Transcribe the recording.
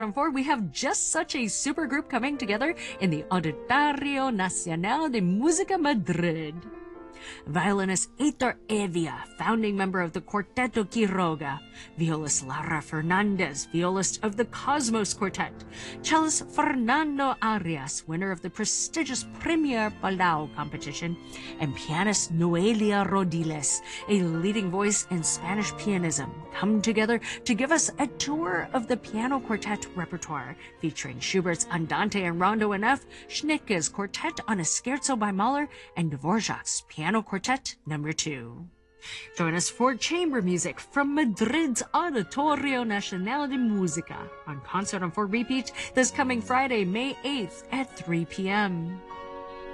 4, we have just such a super group coming together in the Auditorio Nacional de Música Madrid. Violinist Heitor Evia, founding member of the Quarteto Quiroga. Violist Lara Fernandez, violist of the Cosmos Quartet. Cellist Fernando Arias, winner of the prestigious Premier Palau competition. And pianist Noelia Rodiles, a leading voice in Spanish pianism, come together to give us a tour of the piano quartet repertoire, featuring Schubert's Andante and Rondo in F, Schnittke's Quartet on a Scherzo by Mahler, and Dvorak's Piano Quartet No. 2. Join us for chamber music from Madrid's Auditorio Nacional de Música on Concert on 4 repeat this coming Friday, May 8th at 3 p.m.